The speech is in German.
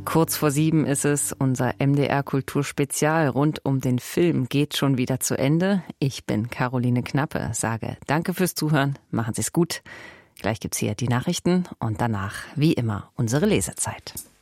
Kurz vor 7 ist es. Unser MDR-Kulturspezial rund um den Film geht schon wieder zu Ende. Ich bin Caroline Knappe, sage danke fürs Zuhören, machen Sie es gut. Gleich gibt's hier die Nachrichten und danach, wie immer, unsere Lesezeit.